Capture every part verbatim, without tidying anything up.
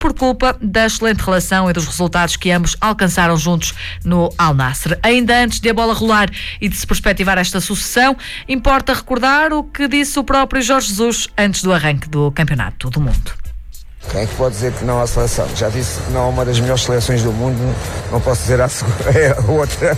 por culpa da excelente relação e dos resultados que ambos alcançaram juntos no Al Nassr. Ainda antes de a bola rolar e de se perspectivar esta sucessão, importa recordar o que disse o próprio Jorge Jesus antes do arranque do Campeonato do Mundo. Quem é que pode dizer que não há seleção? Já disse que não é uma das melhores seleções do mundo, não posso dizer a, é a outra.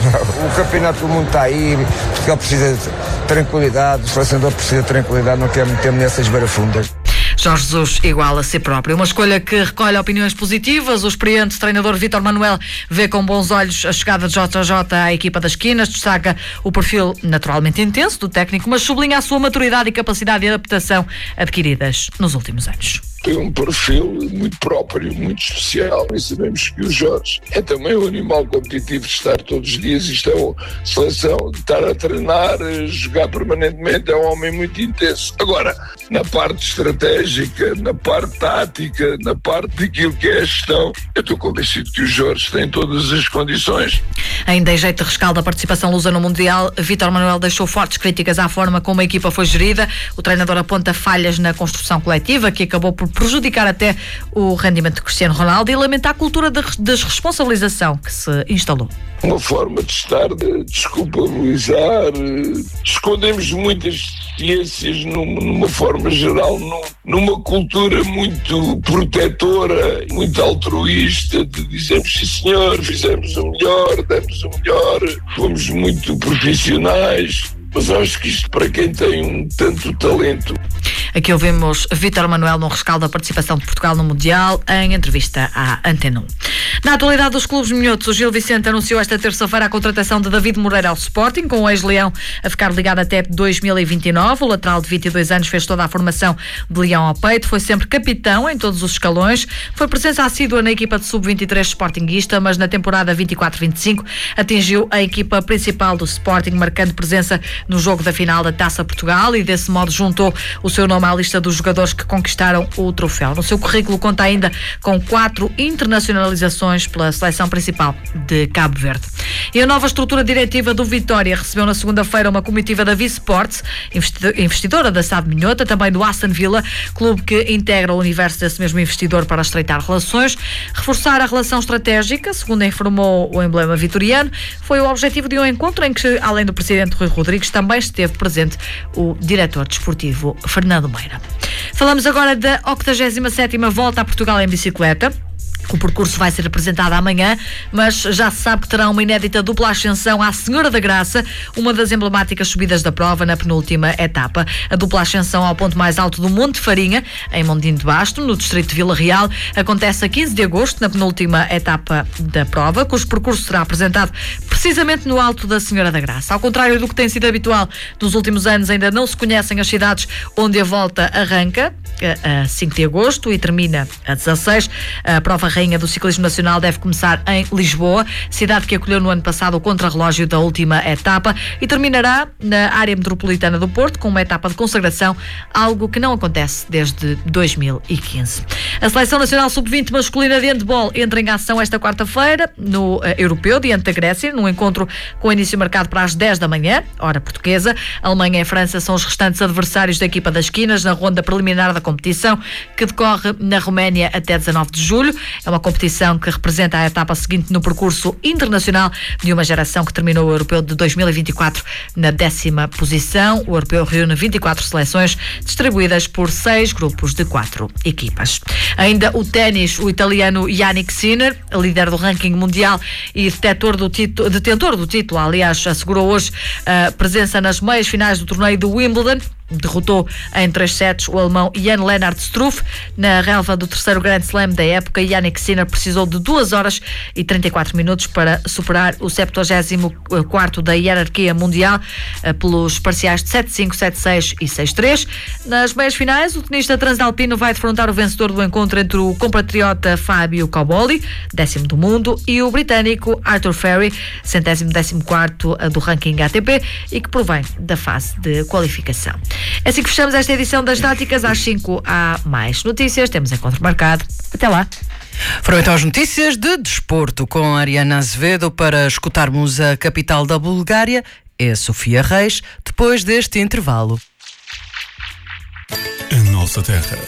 O Campeonato do Mundo está aí, Portugal precisa de tranquilidade, o selecionador precisa de tranquilidade, não quer meter-me nessas barafundas. Jorge Jesus igual a si próprio. Uma escolha que recolhe opiniões positivas. O experiente treinador Vítor Manuel vê com bons olhos a chegada de J J à equipa das Quinas, destaca o perfil naturalmente intenso do técnico, mas sublinha a sua maturidade e capacidade de adaptação adquiridas nos últimos anos. Tem um perfil muito próprio, muito especial, e sabemos que o Jorge é também um animal competitivo de estar todos os dias, isto é uma seleção, de estar a treinar, a jogar permanentemente, é um homem muito intenso. Agora, na parte estratégica, na parte tática, na parte daquilo que é a gestão, eu estou convencido que o Jorge tem todas as condições. Ainda em jeito de rescaldo da participação lusa no Mundial, Vítor Manuel deixou fortes críticas à forma como a equipa foi gerida. O treinador aponta falhas na construção coletiva, que acabou por prejudicar até o rendimento de Cristiano Ronaldo, e lamenta a cultura de desresponsabilização que se instalou. Uma forma de estar, de desculpabilizar, escondemos muitas ciências numa forma geral, numa cultura muito protetora, muito altruísta, de dizemos sim senhor, fizemos o melhor, demos o melhor, fomos muito profissionais. Mas acho que isto, para quem tem um tanto talento. Aqui ouvimos Vítor Manuel no rescaldo da participação de Portugal no Mundial, em entrevista à Antena um. Na atualidade dos clubes minhotos, o Gil Vicente anunciou esta terça-feira a contratação de David Moreira ao Sporting, com o ex-Leão a ficar ligado até dois mil e vinte e nove. O lateral de vinte e dois anos fez toda a formação de Leão ao peito, foi sempre capitão em todos os escalões, foi presença assídua na equipa de sub vinte e três sportinguista, mas na temporada vinte e quatro vinte e cinco atingiu a equipa principal do Sporting, marcando presença no jogo da final da Taça Portugal, e desse modo juntou o seu nome à lista dos jogadores que conquistaram o troféu. No seu currículo conta ainda com quatro internacionalizações pela seleção principal de Cabo Verde. E a nova estrutura diretiva do Vitória recebeu na segunda-feira uma comitiva da V-Sports, investidora da S A D Minhota, também do Aston Villa, clube que integra o universo desse mesmo investidor para estreitar relações. Reforçar a relação estratégica, segundo informou o emblema vitoriano, foi o objetivo de um encontro em que, além do presidente Rui Rodrigues, também esteve presente o diretor desportivo Fernando Meira. Falamos agora da octogésima sétima Volta a Portugal em bicicleta. O percurso vai ser apresentado amanhã, mas já se sabe que terá uma inédita dupla ascensão à Senhora da Graça, uma das emblemáticas subidas da prova na penúltima etapa. A dupla ascensão ao ponto mais alto do Monte Farinha, em Mondinho de Basto, no distrito de Vila Real, acontece a quinze de agosto, na penúltima etapa da prova, cujo percurso será apresentado precisamente no alto da Senhora da Graça. Ao contrário do que tem sido habitual nos últimos anos, ainda não se conhecem as cidades onde a volta arranca, a cinco de agosto, e termina a dezasseis. A prova rainha do ciclismo nacional deve começar em Lisboa, cidade que acolheu no ano passado o contrarrelógio da última etapa, e terminará na área metropolitana do Porto, com uma etapa de consagração, algo que não acontece desde dois mil e quinze. A Seleção Nacional sub vinte masculina de handball entra em ação esta quarta-feira no uh, Europeu, diante da Grécia, num encontro com início marcado para as dez da manhã, hora portuguesa. A Alemanha e a França são os restantes adversários da equipa das Quinas na ronda preliminar da competição, que decorre na Roménia até dezanove de julho. É uma competição que representa a etapa seguinte no percurso internacional de uma geração que terminou o Europeu de dois mil e vinte e quatro na décima posição. O Europeu reúne vinte e quatro seleções distribuídas por seis grupos de quatro equipas. Ainda o ténis, o italiano Jannik Sinner, líder do ranking mundial e detentor do título, detentor do título, aliás, assegurou hoje a presença nas meias finais do torneio do Wimbledon. Derrotou em três sets o alemão Jan-Lennard Struff. Na relva do terceiro Grand Slam da época, Jannik Sinner precisou de duas horas e trinta e quatro minutos para superar o septuagésimo quarto da hierarquia mundial pelos parciais de sete cinco, sete seis e seis três. Nas meias finais, o tenista transalpino vai defrontar o vencedor do encontro entre o compatriota Fábio Cobolli, décimo do mundo, e o britânico Arthur Ferry, centésimo décimo quarto do ranking A T P, e que provém da fase de qualificação. É assim que fechamos esta edição das Táticas. Às cinco há mais notícias. Temos encontro marcado. Até lá. Foram então as notícias de desporto com a Ariana Azevedo. Para escutarmos a capital da Bulgária, é a Sofia Reis, depois deste intervalo. A nossa terra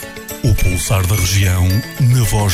O pulsar da região, na voz